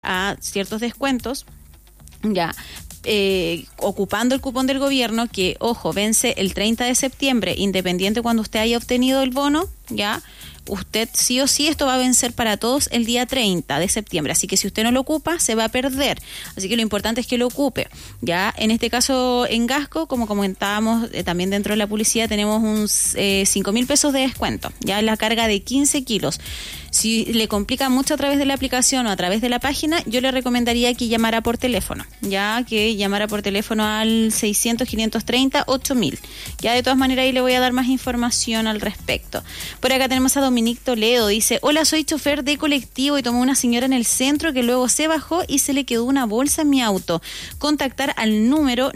a ciertos descuentos, ya, ocupando el cupón del gobierno, que, ojo, vence el 30 de septiembre, independiente cuando usted haya obtenido el bono, ya, usted sí o sí, esto va a vencer para todos el día 30 de septiembre, así que si usted no lo ocupa, se va a perder, así que lo importante es que lo ocupe, ya. En este caso, en Gasco, como comentábamos, también dentro de la publicidad, tenemos un 5.000 pesos de descuento, ya, en la carga de 15 kilos. Si le complica mucho a través de la aplicación o a través de la página, yo le recomendaría que llamara por teléfono, ya, que llamara por teléfono al 600-530-8000. Ya, de todas maneras, ahí le voy a dar más información al respecto. Por acá tenemos a Dominique Toledo, dice: hola, soy chofer de colectivo y tomó una señora en el centro que luego se bajó y se le quedó una bolsa en mi auto. Contactar al número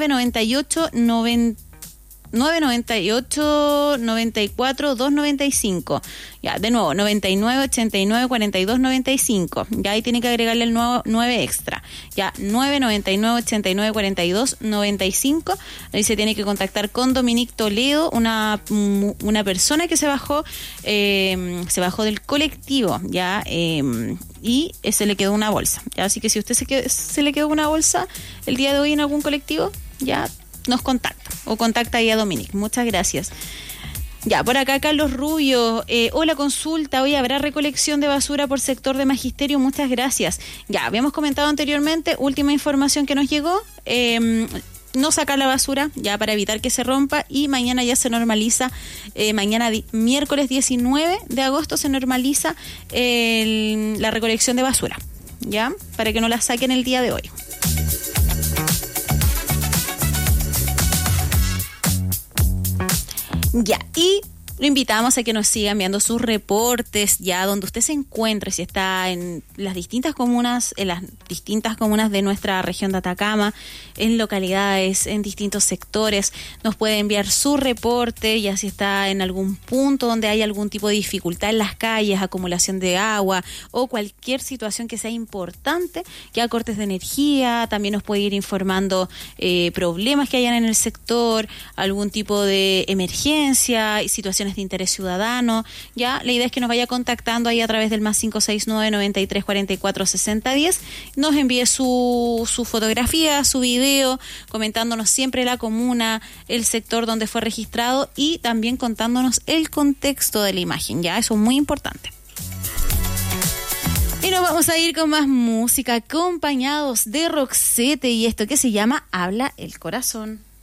998-94-295. Ya, de nuevo, 99-89-42-95. Ya, ahí tiene que agregarle el nuevo 9 extra. Ya, 999-89-42-95. Ahí se tiene que contactar con Dominique Toledo, una persona que se bajó del colectivo, ya, y se le quedó una bolsa. Ya, así que si usted se le quedó una bolsa el día de hoy en algún colectivo, ya, nos contacta o contacta ahí a Dominique. Muchas gracias. Ya, por acá Carlos Rubio, hola, consulta, hoy habrá recolección de basura por sector de Magisterio, muchas gracias. Ya, habíamos comentado anteriormente, última información que nos llegó, no sacar la basura, ya, para evitar que se rompa, y mañana ya se normaliza, mañana miércoles 19 de agosto se normaliza la recolección de basura, ya, para que no la saquen el día de hoy. Ya, y lo invitamos a que nos siga enviando sus reportes, ya, donde usted se encuentre, si está en las distintas comunas de nuestra región de Atacama, en localidades, en distintos sectores, nos puede enviar su reporte, ya si está en algún punto donde hay algún tipo de dificultad en las calles, acumulación de agua o cualquier situación que sea importante, ya, cortes de energía, también nos puede ir informando problemas que hayan en el sector, algún tipo de emergencia y situaciones de interés ciudadano, ya, la idea es que nos vaya contactando ahí a través del más 569-9344-6010, nos envíe su fotografía, su video, comentándonos siempre la comuna, el sector donde fue registrado y también contándonos el contexto de la imagen, ya, eso es muy importante. Y nos vamos a ir con más música, acompañados de Roxette y esto que se llama Habla el Corazón.